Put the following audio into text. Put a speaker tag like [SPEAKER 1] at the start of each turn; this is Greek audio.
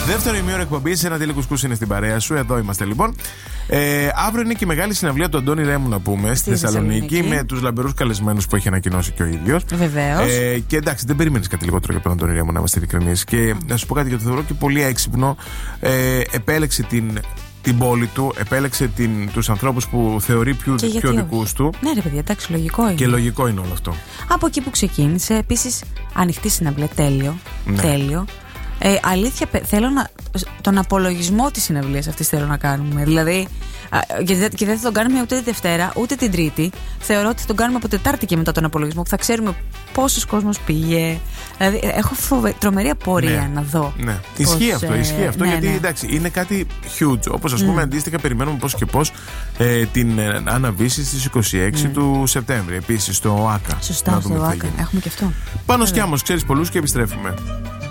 [SPEAKER 1] Δεύτερο ημίωρο εκπομπής, ένα τέλειο κουσκούς είναι στην παρέα σου. Εδώ είμαστε λοιπόν. Αύριο είναι και η μεγάλη συναυλία του Αντώνη Ρέμου, να πούμε, στη Θεσσαλονίκη, με τους λαμπερούς καλεσμένους που έχει ανακοινώσει και ο ίδιος.
[SPEAKER 2] Βεβαίως.
[SPEAKER 1] Και εντάξει, δεν περιμένεις κάτι λιγότερο για τον Αντώνη Ρέμου, να είμαστε ειλικρινείς. Και να σου πω κάτι, γιατί το θεωρώ και πολύ έξυπνο. Επέλεξε την πόλη του, επέλεξε τους ανθρώπους που θεωρεί πιο δικούς του.
[SPEAKER 2] Ναι, ρε παιδιά, εντάξει, λογικό είναι.
[SPEAKER 1] Και λογικό είναι όλο αυτό.
[SPEAKER 2] Από εκεί που ξεκίνησε, επίσης, ανοιχτή συναυλία, τέλειο. Αλήθεια, θέλω τον απολογισμό της συναυλίας αυτής θέλω να κάνουμε. Δηλαδή, και δεν θα τον κάνουμε ούτε τη Δευτέρα ούτε την Τρίτη. Θεωρώ ότι θα τον κάνουμε από Τετάρτη και μετά τον απολογισμό, που θα ξέρουμε πόσος κόσμος πήγε. Δηλαδή, έχω τρομερή απορία να δω.
[SPEAKER 1] Ναι. Ισχύει αυτό, γιατί εντάξει, είναι κάτι huge. Όπως ας πούμε, αντίστοιχα, περιμένουμε πώς και πώς την αναβίση στις 26 του Σεπτέμβρη. Επίσης στο ΟΑΚΑ.
[SPEAKER 2] Σωστά, στο ΟΑΚΑ. Έχουμε και αυτό.
[SPEAKER 1] Πάνω σκιάμος, ξέρεις πολλούς, και επιστρέφουμε.